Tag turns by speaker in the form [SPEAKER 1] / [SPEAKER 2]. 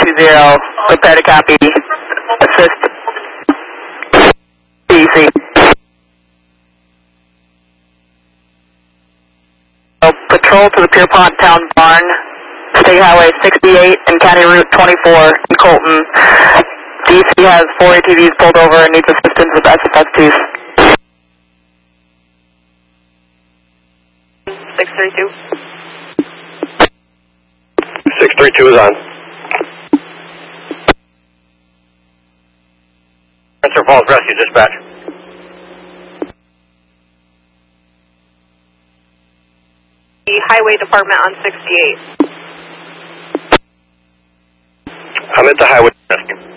[SPEAKER 1] 420, repair to copy, assist, DC. Patrol to the Pierpont Town Barn, State Highway 68 and County Route 24 in Colton. DC has 4 ATVs pulled over and needs assistance with SFSTs. 632.
[SPEAKER 2] 632 is on. Spencer Falls Rescue Dispatch.
[SPEAKER 3] The Highway Department on 68.
[SPEAKER 2] I'm at the Highway Rescue.